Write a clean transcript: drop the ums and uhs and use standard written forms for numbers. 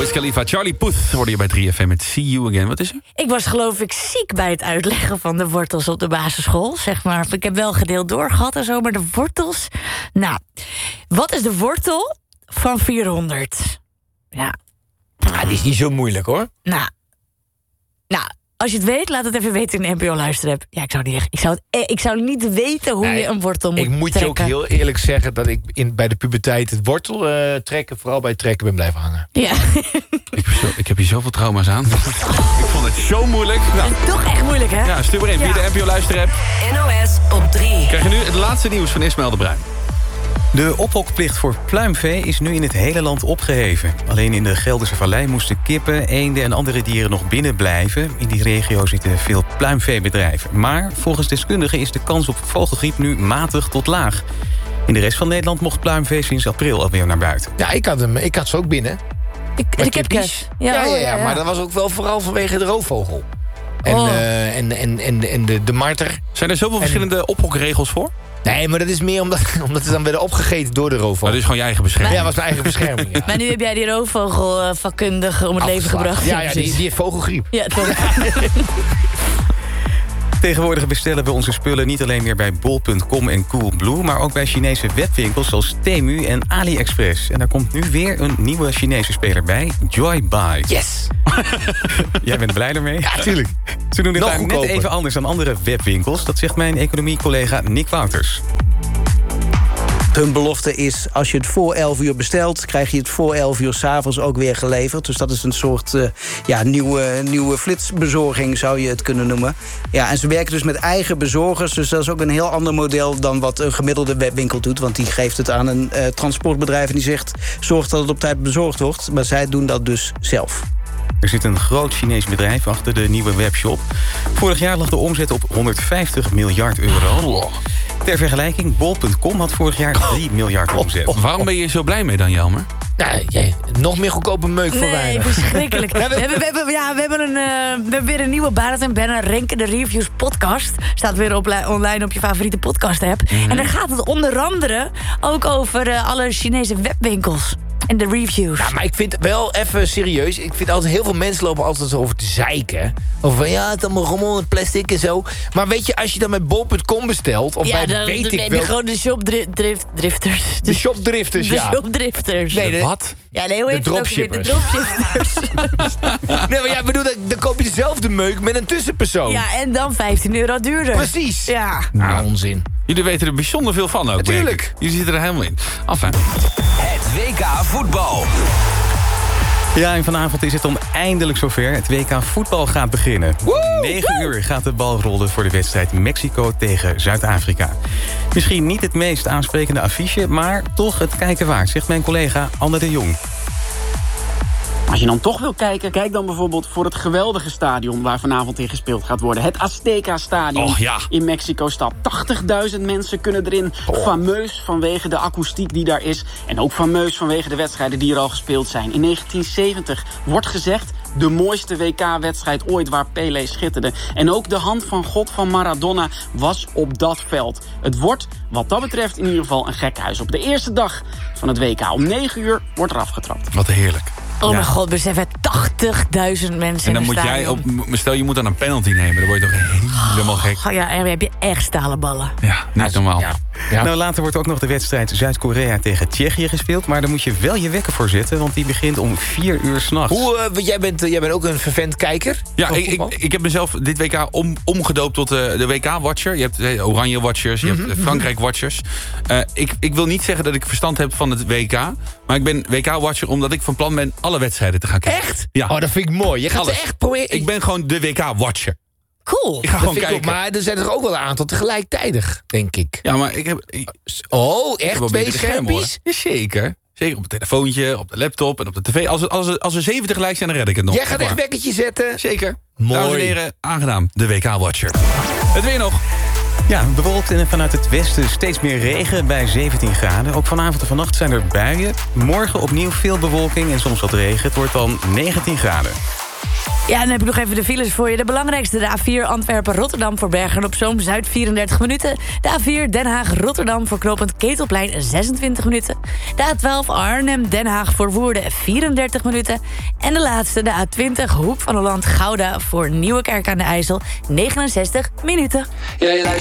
Wiz Khalifa, Charlie Puth hoorde je bij 3FM met See You Again. Wat is er? Ik was geloof ik ziek bij het uitleggen van de wortels op de basisschool. Zeg maar, ik heb wel gedeeld doorgehad en zo, maar de wortels... Nou, wat is de wortel van 400? Ja. Die is niet zo moeilijk, hoor. Nou, als je het weet, laat het even weten in de NPO-luisterapp. Ja, ik zou niet weten hoe je een wortel moet trekken. Ik moet je ook heel eerlijk zeggen dat ik bij de puberteit het wortel trekken, vooral bij het trekken, ben blijven hangen. Ja. Ik heb hier zoveel trauma's aan. Ik vond het zo moeilijk. Nou. Dat is toch echt moeilijk, hè? Ja, stuur maar in via de NPO-luisterapp. NOS op 3. Krijg je nu het laatste nieuws van Ismaël de Bruin. De ophokplicht voor pluimvee is nu in het hele land opgeheven. Alleen in de Gelderse Vallei moesten kippen, eenden en andere dieren nog binnen blijven. In die regio zitten veel pluimveebedrijven. Maar volgens deskundigen is de kans op vogelgriep nu matig tot laag. In de rest van Nederland mocht pluimvee sinds april alweer naar buiten. Ja, ik had ze ook binnen. De kipjes. Ja, maar dat was ook wel vooral vanwege de roofvogel. En de marter. Zijn er zoveel verschillende ophokregels voor? Nee, maar dat is meer omdat ze dan werden opgegeten door de roofvogel. Dat is gewoon je eigen bescherming. Ja, dat was mijn eigen bescherming. Ja. Maar nu heb jij die roofvogel vakkundig om het leven gebracht. Ja, die heeft vogelgriep. Ja, toch. Tegenwoordig bestellen we onze spullen niet alleen meer bij bol.com en Coolblue... maar ook bij Chinese webwinkels zoals Temu en AliExpress. En daar komt nu weer een nieuwe Chinese speler bij, Joybuy. Yes! Jij bent blij ermee? Ja, tuurlijk. Ze doen dit daar net even anders dan andere webwinkels. Dat zegt mijn economiecollega Nick Wouters. Hun belofte is, als je het voor 11 uur bestelt... krijg je het voor 11 uur 's avonds ook weer geleverd. Dus dat is een soort nieuwe flitsbezorging, zou je het kunnen noemen. Ja, en ze werken dus met eigen bezorgers. Dus dat is ook een heel ander model dan wat een gemiddelde webwinkel doet. Want die geeft het aan een transportbedrijf en die zegt... zorg dat het op tijd bezorgd wordt. Maar zij doen dat dus zelf. Er zit een groot Chinees bedrijf achter de nieuwe webshop. Vorig jaar lag de omzet op 150 miljard euro. Ter vergelijking, bol.com had vorig jaar 3 miljard omzet. Waarom ben je zo blij mee dan, Jelmer? Ja, nog meer goedkope meuk voor weinig. Nee, verschrikkelijk. We hebben weer een nieuwe Barend en Benna Renken de Reviews podcast. Staat weer online op je favoriete podcast app. En daar gaat het onder andere ook over alle Chinese webwinkels. En de reviews. Ja, maar ik vind wel even serieus. Ik vind altijd heel veel mensen lopen altijd over te zeiken. Over van ja, het is allemaal rommel en plastic en zo. Maar weet je, als je dan met bol.com bestelt... of bij gewoon de shopdrifters. De shopdrifters, ja. De shopdrifters. Nee, wat? Ja, nee, hoe heet het ook weer? De dropshippers. Nee, maar ja, bedoel, dan koop je dezelfde meuk met een tussenpersoon. Ja, en dan €15 duurder. Precies. Ja. Nou, onzin. Jullie weten er bijzonder veel van ook. Natuurlijk. Jullie zitten er helemaal in. Enfin. Het WK voetbal. Ja, en vanavond is het dan eindelijk zover. Het WK voetbal gaat beginnen. 9 uur gaat de bal rollen voor de wedstrijd Mexico tegen Zuid-Afrika. Misschien niet het meest aansprekende affiche, maar toch het kijken waard, zegt mijn collega Anne de Jong. Als je dan toch wil kijken, kijk dan bijvoorbeeld voor het geweldige stadion waar vanavond in gespeeld gaat worden. Het Azteca-stadion in Mexico-stad. 80.000 mensen kunnen erin. Fameus vanwege de akoestiek die daar is. En ook fameus vanwege de wedstrijden die er al gespeeld zijn. In 1970 wordt gezegd de mooiste WK-wedstrijd ooit waar Pelé schitterde. En ook de hand van God van Maradona was op dat veld. Het wordt wat dat betreft in ieder geval een gekhuis. Op de eerste dag van het WK om 9 uur wordt er afgetrapt. Wat heerlijk. Oh mijn god, besef het, 80.000 mensen. En dan moet jij stel je moet dan een penalty nemen, dan word je toch helemaal gek. Oh ja, en dan heb je echt stalen ballen. Ja, niet normaal. Ja. Nou, later wordt ook nog de wedstrijd Zuid-Korea tegen Tsjechië gespeeld. Maar daar moet je wel je wekker voor zetten, want die begint om 4 uur 's nachts. Jij bent ook een vervent kijker? Ja, ik heb mezelf dit WK omgedoopt tot de WK-watcher. Je hebt Oranje-watchers, je hebt Frankrijk-watchers. Ik wil niet zeggen dat ik verstand heb van het WK. Maar ik ben WK-watcher omdat ik van plan ben alle wedstrijden te gaan kijken. Echt? Ja. Oh, dat vind ik mooi. Je gaat ze echt proberen. Ik ben gewoon de WK-watcher. Cool. Ik ga gewoon kijken. Maar er zijn er ook wel een aantal tegelijkertijd, denk ik. Ja, maar ik heb... Echt? 2 schermpjes? Zeker. Zeker op het telefoontje, op de laptop en op de tv. Als er 7 tegelijk zijn, dan red ik het nog. Jij gaat echt wekkertje zetten? Zeker. Mooi. Dames en heren, aangedaan. De WK-watcher. Het weer nog. Ja, bewolkt en vanuit het westen steeds meer regen bij 17 graden. Ook vanavond en vannacht zijn er buien. Morgen opnieuw veel bewolking en soms wat regen. Het wordt dan 19 graden. Ja, dan heb ik nog even de files voor je. De belangrijkste, de A4 Antwerpen-Rotterdam voor Bergen-op-Zoom, Zuid 34 minuten. De A4 Den Haag-Rotterdam voor knooppunt Ketelplein 26 minuten. De A12 Arnhem-Den Haag voor Woerden 34 minuten. En de laatste, de A20 Hoek van Holland-Gouda voor Nieuwekerk aan de IJssel 69 minuten.